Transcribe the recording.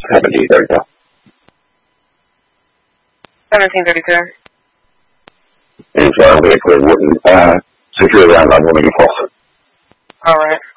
1732. 1732. It's vehicle wouldn't secure around. I'm going to get closer. All right.